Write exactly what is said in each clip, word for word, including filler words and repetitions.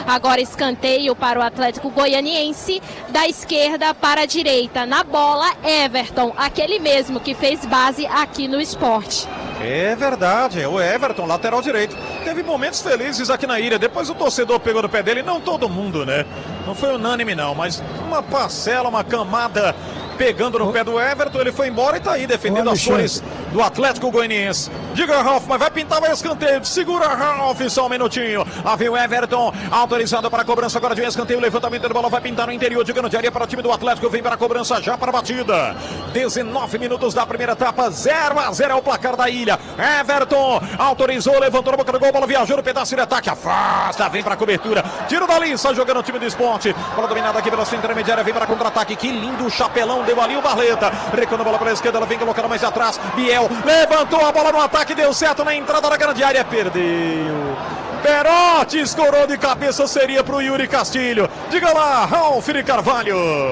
Agora escanteio para o Atlético Goianiense, da esquerda para a direita. Na bola, Everton, aquele mesmo que fez base aqui no Sport. É verdade, o Everton, lateral direito. Teve momentos felizes aqui na ilha, depois o torcedor pegou no pé dele, não todo mundo, né? Não foi unânime não, mas uma parcela, uma camada pegando no pé do Everton, ele foi embora e tá aí defendendo as cores do Atlético Goianiense. Diga, Ralf, mas vai pintar, vai escanteio. Segura, Ralf, só um minutinho. Lá vem o Everton, autorizado para a cobrança agora de um escanteio. Levantamento da bola, vai pintar no interior de grande área para o time do Atlético. Vem para a cobrança já para a batida. dezenove minutos da primeira etapa, zero a zero é o placar da ilha. Everton autorizou, levantou na boca do gol, bola viajou no pedaço de ataque, afasta, vem para a cobertura. Tiro da Lissa, jogando o time do Esporte. Bola dominada aqui pela sua intermediária, vem para contra-ataque. Que lindo chapelão deu ali o Barleta. Recuando a bola para a esquerda, ela vem colocando mais atrás. Biel levantou a bola no ataque, deu certo na entrada da grande área, perdeu. Perotti escorou de cabeça, seria para o Yuri Castilho. Diga lá, Ralf de Carvalho.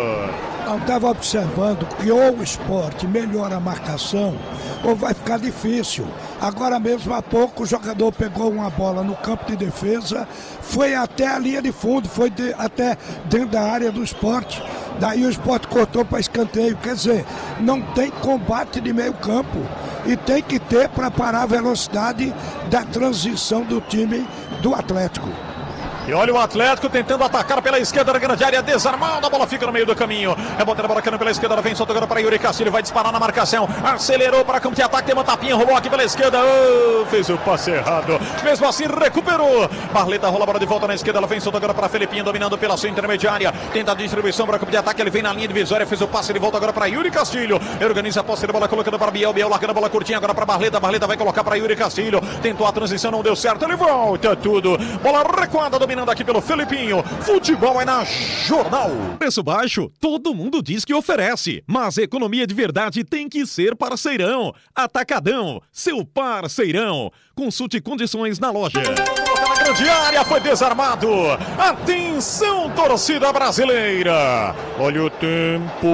Eu estava observando que ou o Sport melhora a marcação ou vai ficar difícil. Agora mesmo há pouco o jogador pegou uma bola no campo de defesa, foi até a linha de fundo, foi de, até dentro da área do Sport. Daí o Sport cortou para escanteio. Quer dizer, não tem combate de meio campo. E tem que ter para parar a velocidade da transição do time do Atlético. E olha o Atlético tentando atacar pela esquerda da grande área, desarmando, a bola fica no meio do caminho. É botando a bola caindo pela esquerda, ela vem solta agora para Yuri Castilho, vai disparar na marcação, acelerou para campo de ataque, tem uma tapinha, rolou aqui pela esquerda, oh, fez o passe errado, mesmo assim recuperou. Barleta rola a bola de volta na esquerda, ela vem solta agora para Felipinho, dominando pela sua intermediária, tenta a distribuição para campo de ataque, ele vem na linha divisória, fez o passe de volta agora para Yuri Castilho, organiza a posse de bola, colocando para Biel, Biel largando a bola curtinha agora para Barleta, Barleta vai colocar para Yuri Castilho, tentou a transição, não deu certo, ele volta tudo, bola recuada, dominando aqui pelo Felipinho. Futebol é na Jornal. Preço baixo, todo mundo diz que oferece, mas economia de verdade tem que ser parceirão. Atacadão, seu parceirão. Consulte condições na loja. Na grande área foi desarmado. Atenção, torcida brasileira. Olha o tempo.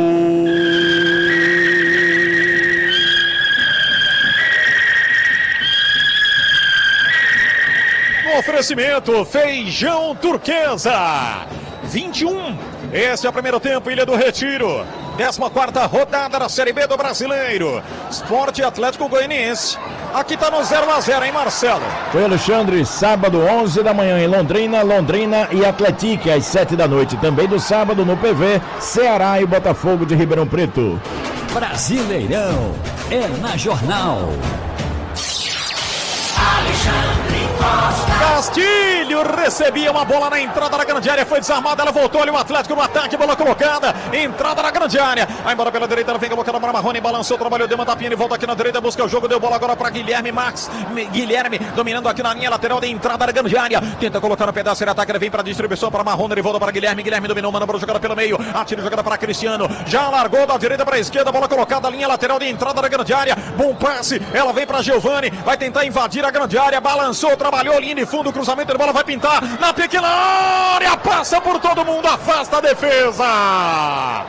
Oferecimento Feijão Turquesa vinte e um. Este é o primeiro tempo, Ilha do Retiro, décima quarta rodada da Série B do Brasileiro. Sport Atlético Goianiense. Aqui tá no zero a zero, hein, Marcelo? Foi, Alexandre, sábado onze da manhã em Londrina, Londrina e Atlético às sete da noite. Também do sábado no P V, Ceará e Botafogo de Ribeirão Preto. Brasileirão é na Jornal. Alexandre Costa. Castilho recebia uma bola na entrada da grande área, foi desarmada, ela voltou, olha o Atlético no ataque, bola colocada, entrada na grande área, vai embora pela direita, ela vem colocando para Marrone, balançou, trabalhou, deu uma tapinha, ele volta aqui na direita, busca o jogo, deu bola agora para Guilherme Max, Guilherme dominando aqui na linha lateral de entrada da grande área, tenta colocar no pedaço de ataque, ele vem para distribuição para Marrone, ele volta para Guilherme, Guilherme dominou, manda para jogada pelo meio, atira jogada para Cristiano, já largou da direita para a esquerda, bola colocada, linha lateral de entrada da grande área, bom passe, ela vem para Giovani, vai tentar invadir a grande área, balançou, trabalhou, linha de fundo, cruzamento de bola, vai pintar na pequena área, passa por todo mundo, afasta a defesa.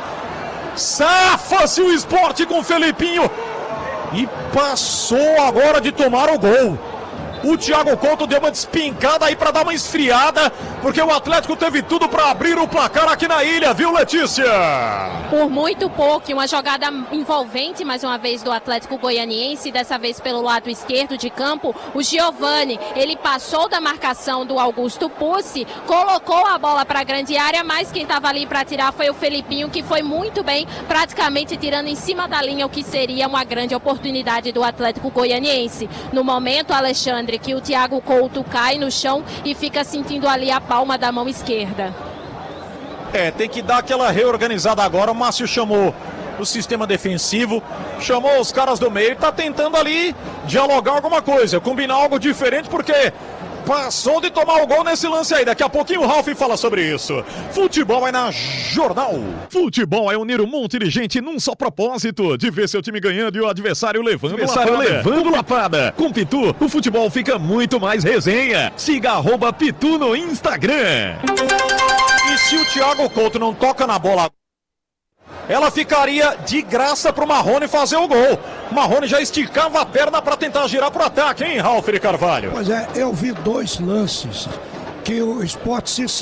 Safa-se o Sport com o Felipinho e passou agora de tomar o gol. O Thiago Couto deu uma despincada aí para dar uma esfriada, porque o Atlético teve tudo para abrir o placar aqui na ilha, viu, Letícia? Por muito pouco, uma jogada envolvente, mais uma vez, do Atlético Goianiense, dessa vez pelo lado esquerdo de campo. O Giovani, ele passou da marcação do Augusto Pucci, colocou a bola para a grande área, mas quem estava ali para tirar foi o Felipinho, que foi muito bem, praticamente tirando em cima da linha o que seria uma grande oportunidade do Atlético Goianiense. No momento, Alexandre, que o Thiago Couto cai no chão e fica sentindo ali a palma da mão esquerda. É, tem que dar aquela reorganizada agora. O Márcio chamou o sistema defensivo, chamou os caras do meio, tá tentando ali dialogar alguma coisa, combinar algo diferente, porque passou de tomar o gol nesse lance aí. Daqui a pouquinho o Ralf fala sobre isso. Futebol é na Jornal. Futebol é unir um monte de gente num só propósito, de ver seu time ganhando e o adversário levando adversário lapada. levando lapada. Com Pitu, o futebol fica muito mais resenha. Siga arroba Pitu no Instagram. E se o Thiago Couto não toca na bola, ela ficaria de graça pro Marrone fazer o gol. O Marrone já esticava a perna para tentar girar pro ataque, hein, Ralf de Carvalho? Pois é, eu vi dois lances que o Sport se